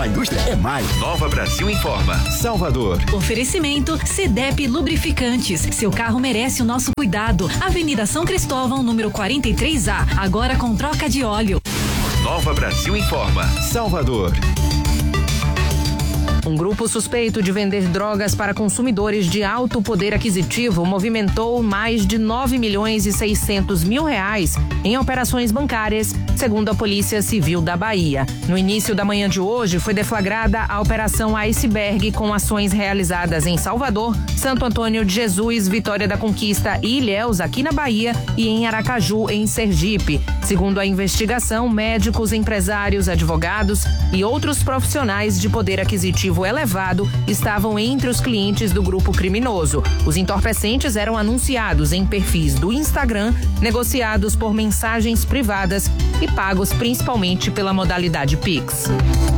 A indústria é mais. Nova Brasil Informa. Salvador. Oferecimento CDEP Lubrificantes. Seu carro merece o nosso cuidado. Avenida São Cristóvão, número 43A. Agora com troca de óleo. Nova Brasil Informa. Salvador. Um grupo suspeito de vender drogas para consumidores de alto poder aquisitivo movimentou mais de 9.600.000 reais em operações bancárias, segundo a Polícia Civil da Bahia. No início da manhã de hoje, foi deflagrada a Operação Iceberg, com ações realizadas em Salvador, Santo Antônio de Jesus, Vitória da Conquista e Ilhéus, aqui na Bahia, e em Aracaju, em Sergipe. Segundo a investigação, médicos, empresários, advogados e outros profissionais de poder aquisitivo elevado estavam entre os clientes do grupo criminoso. Os entorpecentes eram anunciados em perfis do Instagram, negociados por mensagens privadas e pagos principalmente pela modalidade Pix.